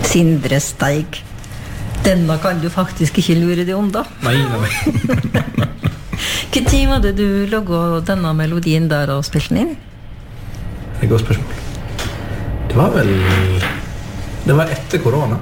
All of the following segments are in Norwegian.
Sindre Steig. Denne kan du faktisk ikke lure deg om da. Nei. Hva tid var det du laget denne melodien der og spilte den inn? Det er et godt spørsmål. Det var etter korona.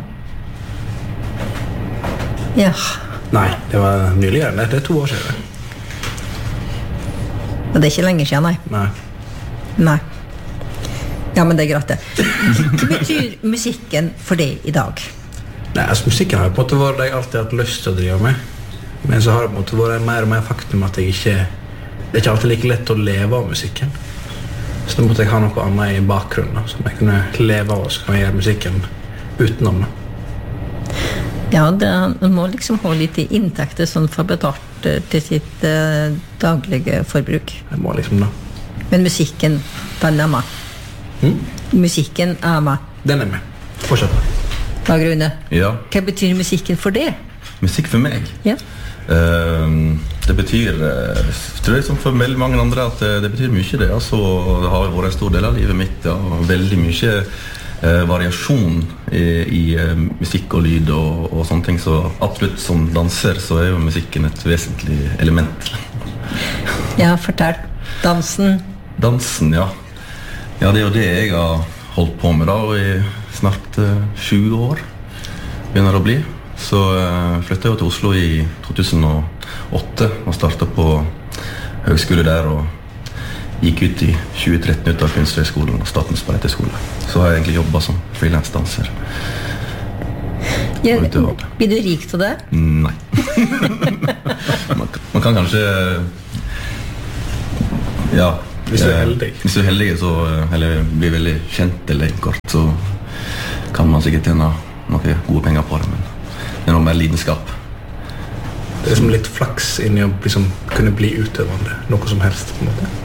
Ja. Nei, det var nyligere. Det er 2 år siden. Og det er ikke lenge siden, nei. Nei. Ja, men det er greit det. Hva betyr musikken for deg i dag? Nei, altså musikken har på en måte vært det jeg alltid har hatt lyst til å drive med. Men så har det på en måte vært mer og mer faktum at det er ikke alltid like lett å leve av musikken. Så da måtte jeg ha noe annet i bakgrunnen, som jeg kunne leve av, og så kan jeg gjøre musikken utenom det. Ja, man må liksom ha litt inntekter sånn for betalt til sitt daglige forbruk. Jeg må liksom det. Men musikken, den er med. Musikken er med. Den er med. Fortsett. Dag Rune, Ja. hva betyr musikken for deg? Musikk for meg? Ja. Det betyr, tror jeg som for veldig mange andre, at det betyr mye det. Altså, det har vært en stor del av livet mitt, og veldig mye variasjon i musikk og lyd og sånne ting. Så absolutt som danser så er jo musikken et vesentlig element. Ja, fortell. Dansen. Dansen, ja. Ja, det er jo det jeg har holdt på med da, i snart 20 år begynner det å bli. Så flyttet jeg jo til Oslo i 2008 og startet på høgskole der og gikk ut i 2013 ut av Kunsthøgskolen og Statens balletthøgskole. Så har jeg egentlig jobbet som freelance-danser. Ja, blir du rik til det? Nei. man kan kanskje ja, hvis du er heldig. Hvis du er heldig, så, eller blir veldig kjent eller kort, så kan man sikkert tjene noen gode penger på det, men det er noe mer lidenskap. Det er liksom litt flaks inni å liksom kunne bli utøvende, noe som helst på en måte.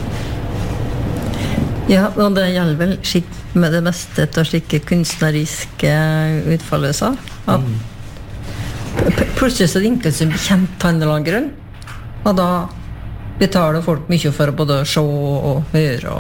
Ja, og det gjelder vel med det meste av slike kunstneriske utfallelser. Plutselig så ringer det som bekjent av en eller annen grunn, og da betaler folk mye for å både se og høre.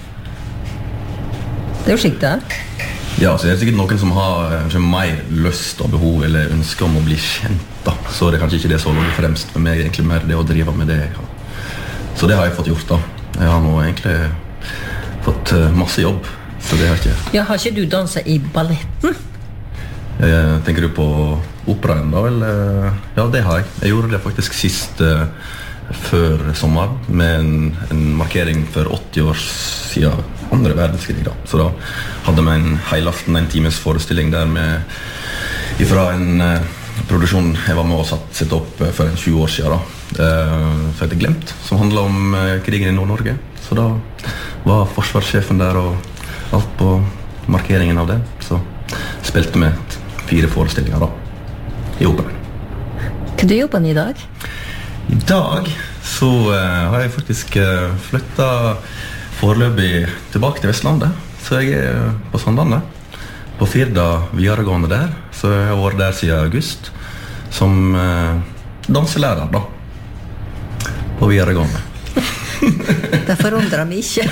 Det er jo slik det er. Ja, så det er sikkert noen som har mer lyst og behov eller ønsker om å bli kjent da. Så det er kanskje ikke det så langt fremst for meg, egentlig mer det å drive med det jeg har. Så det har jeg fått gjort da. Jeg har nå egentlig fått masse jobb, så det har ikke. Ja, har ikke du danset i balletten? Tenker du på operaen da, eller? Ja, det har jeg. Jeg gjorde det faktisk sist før sommer med en markering for 80 år siden andre verdenskrig da. Så da hadde vi en heilaften, en times forestilling der med ifra en produksjon jeg var med og sette opp for 20 år siden da. Så heter Glemt, som handlet om krigen i Nord-Norge. Så da var forsvarssjefen der og alt på markeringen av det. Så spilte vi 4 forestillinger da, i operaen. Hva du jobber med i dag? I dag så har jeg faktisk flyttet foreløpig tilbake til Vestlandet. Så jeg er på Sandlandet, på Firda videregående der. Så jeg har vært der siden august, som danselærer da, på videregående. Det forundrer meg ikke.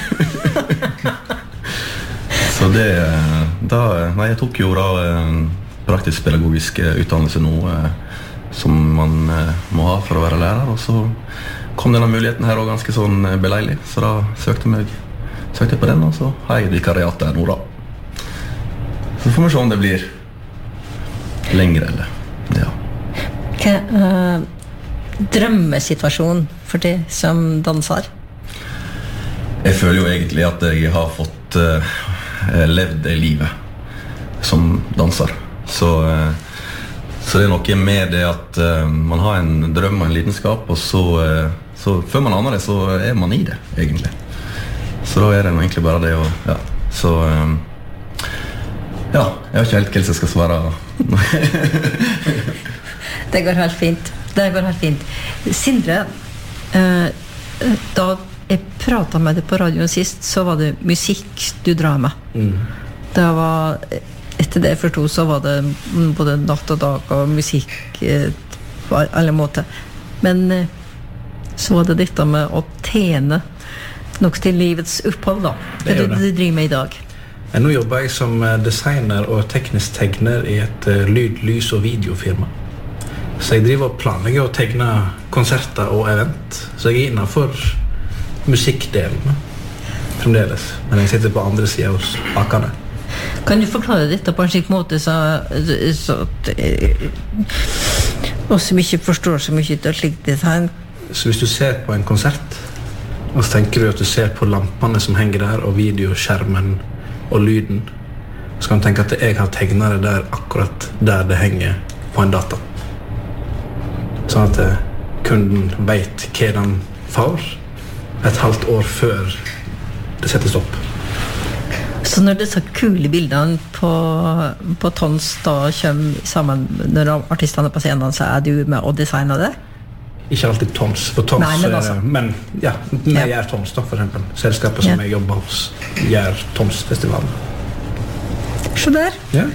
Så det, jeg tok jo da praktisk pedagogisk utdannelse nå, som man må ha for å være lærer, og så kom denne muligheten her også ganske sånn beleilig, så da søkte jeg på den, og så har jeg vikariat der nå da. Så får vi se om det blir lengre, eller ja. Hva drømmesituasjon for deg som danser? Jeg føler jo egentlig at jeg har fått levd det livet som danser, så det er noe med det at man har en drøm og en lidenskap, og så før man aner det, så er man i det, egentlig. Så da er det egentlig bare det å, ja, så ja, jeg vet ikke helt hva jeg skal svare. Det går helt fint. Det går helt fint. Sindre, da jeg pratet med deg på radioen sist, så var det musikk du drar med. Det var, etter det jeg forstod, så var det både natt og dag og musikk på alle måter. Men så var det dette med å tjene nok til livets opphold da. Det er det du driver med i dag. Nå jobber jeg som designer og teknisk tegner I et lyd-, lys- og videofirma. Så jeg driver og planlegger og tegner konserter og event. Så jeg innenfor musikkdelen fremdeles. Men jeg sitter på andre siden hos Akane. Kan du forklare dette på en slik måte så at oss som ikke forstår så mye av slikt design? Så hvis du ser på en konsert, og så tenker du at du ser på lampene som henger der, og videoskjermen og lyden, så kan du tenke at jeg har tegnet det der akkurat der det henger på en data. Sånn at kunden vet hva den får et halvt år før det settes opp. Så når disse kule bildene på Tons da kommer sammen, når artistene på scenen, så du med å designe det? Ikke alltid Tons, for Tons Nei, men ja, vi gjør Tons da, for eksempel. Selskapet som jeg jobber hos gjør Tons-festivalen. Så der. Ja.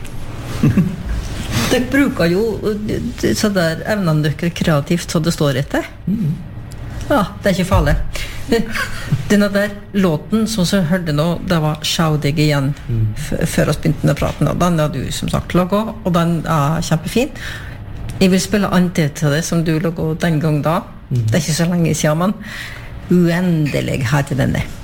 Dere bruker jo så der evnene dere kreativt så det står etter. Ja, det ikke farlig. Denne der låten som så hørte nå, det var Sjaudig igjen før oss begynte å prate nå. Den har du som sagt laget, og den kjempefin. Jeg vil spille antall til det som du laget den gang da. Det ikke så lenge siden, men uendelig her til denne.